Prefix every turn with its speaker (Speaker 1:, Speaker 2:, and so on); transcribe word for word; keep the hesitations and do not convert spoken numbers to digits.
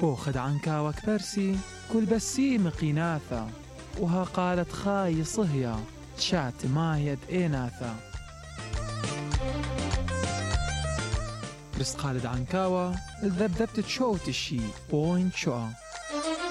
Speaker 1: بوخد عنكاوك برسي كل بسي مقيناثا، وها قالت خاي صهيا شات ما يد إيناثا. بس قالد عنكاوة الذبذبت تشوت الشي بوين شوى.